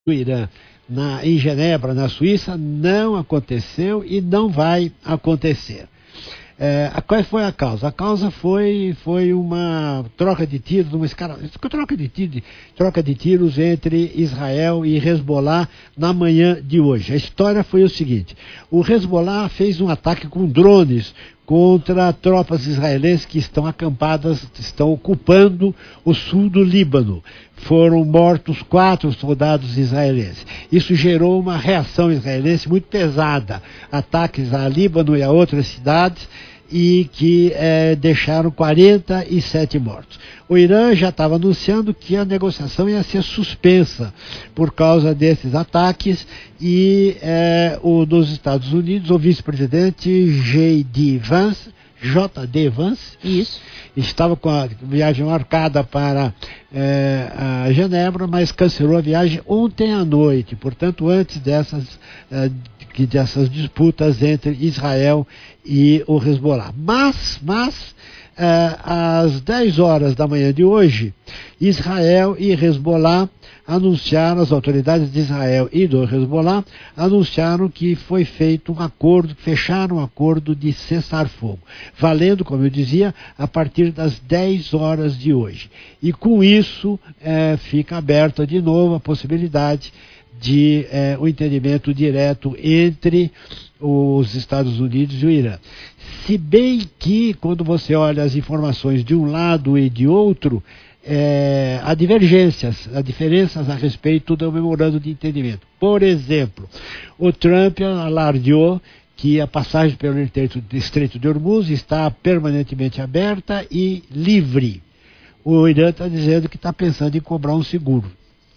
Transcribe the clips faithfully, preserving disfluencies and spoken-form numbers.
do Irã na, em Genebra, na Suíça, não aconteceu e não vai acontecer. É, qual foi a causa? A causa foi, foi uma troca de tiros, uma escala, troca de tiros, troca de tiros entre Israel e Hezbollah na manhã de hoje. A história foi o seguinte: o Hezbollah fez um ataque com drones contra tropas israelenses que estão acampadas, estão ocupando o sul do Líbano. Foram mortos quatro soldados israelenses. Isso gerou uma reação israelense muito pesada, ataques a Líbano e a outras cidades, e que eh, deixaram quarenta e sete mortos. O Irã já estava anunciando que a negociação ia ser suspensa por causa desses ataques, e eh, o dos Estados Unidos, o vice-presidente J D Vance, J D Vance, Isso. estava com a viagem marcada para eh, a Genebra, mas cancelou a viagem ontem à noite, portanto antes dessas, eh, dessas disputas entre Israel e o Hezbollah. Mas, mas eh, às dez horas da manhã de hoje, Israel e Hezbollah anunciaram, as autoridades de Israel e do Hezbollah anunciaram que foi feito um acordo, fecharam um acordo de cessar-fogo, valendo, como eu dizia, a partir das dez horas de hoje. E com isso eh, fica aberta de novo a possibilidade de eh, um entendimento direto entre os Estados Unidos e o Irã. Se bem que, quando você olha as informações de um lado e de outro, É, há divergências, há diferenças a respeito do memorando de entendimento. Por exemplo, o Trump alardeou que a passagem pelo Estreito de Hormuz está permanentemente aberta e livre. O Irã está dizendo que está pensando em cobrar um seguro.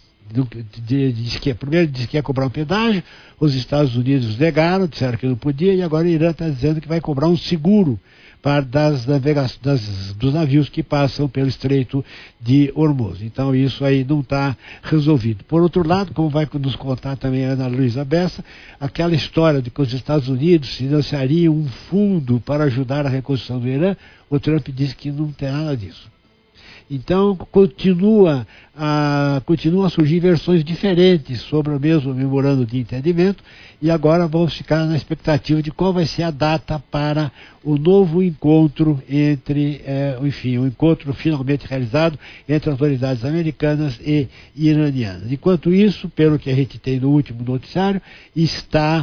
De, de, de que, primeiro disse que ia cobrar um pedágio, os Estados Unidos negaram, disseram que não podia, e agora o Irã está dizendo que vai cobrar um seguro para das navegações, das, dos navios que passam pelo Estreito de Hormuz. Então isso aí não está resolvido. Por outro lado, como vai nos contar também a Ana Luísa Bessa, aquela história de que os Estados Unidos financiariam um fundo para ajudar a reconstrução do Irã, o Trump disse que não tem nada disso. Então continua a, continua a surgir versões diferentes sobre o mesmo memorando de entendimento, e agora vamos ficar na expectativa de qual vai ser a data para o novo encontro entre, é, enfim, o um encontro finalmente realizado entre autoridades americanas e iranianas. Enquanto isso, pelo que a gente tem no último noticiário, está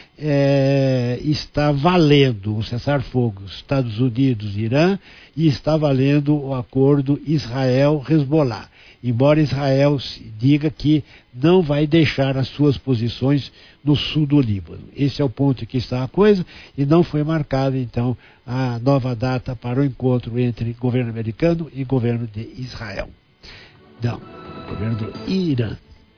É, está valendo o cessar-fogo Estados Unidos e Irã, e está valendo o acordo Israel-Hezbollah, embora Israel diga que não vai deixar as suas posições no sul do Líbano. Esse é o ponto que está a coisa, e não foi marcada então a nova data para o encontro entre governo americano e governo de Israel. Não, governo do Irã.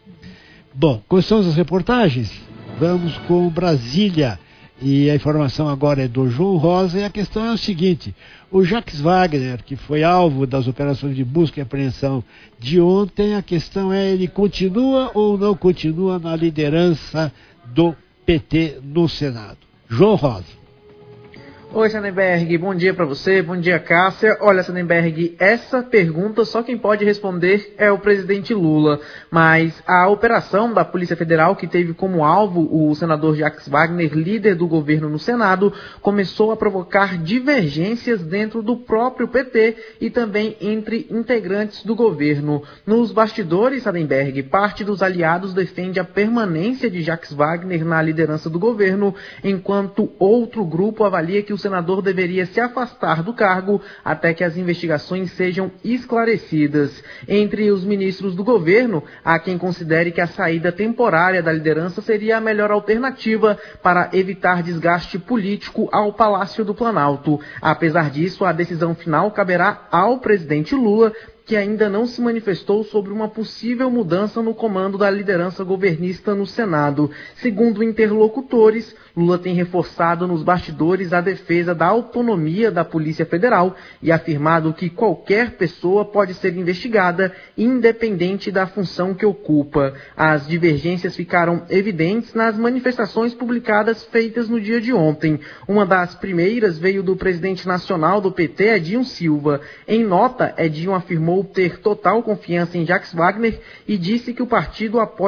Bom, quais são as reportagens? Vamos com Brasília, e a informação agora é do João Rosa, e a questão é o seguinte: o Jacques Wagner, que foi alvo das operações de busca e apreensão de ontem, a questão é, ele continua ou não continua na liderança do P T no Senado? João Rosa. Oi, Sannenberg, bom dia para você, bom dia, Cássia. Olha, Sannenberg, essa pergunta só quem pode responder é o presidente Lula, mas a operação da Polícia Federal, que teve como alvo o senador Jacques Wagner, líder do governo no Senado, começou a provocar divergências dentro do próprio P T e também entre integrantes do governo. Nos bastidores, Sannenberg, parte dos aliados defende a permanência de Jacques Wagner na liderança do governo, enquanto outro grupo avalia que o senador deveria se afastar do cargo até que as investigações sejam esclarecidas. Entre os ministros do governo, há quem considere que a saída temporária da liderança seria a melhor alternativa para evitar desgaste político ao Palácio do Planalto. Apesar disso, a decisão final caberá ao presidente Lula, que ainda não se manifestou sobre uma possível mudança no comando da liderança governista no Senado. Segundo interlocutores, Lula tem reforçado nos bastidores a defesa da autonomia da Polícia Federal e afirmado que qualquer pessoa pode ser investigada, independente da função que ocupa. As divergências ficaram evidentes nas manifestações publicadas feitas no dia de ontem. Uma das primeiras veio do presidente nacional do P T, Edinho Silva. Em nota, Edinho afirmou ter total confiança em Jacques Wagner e disse que o partido apoia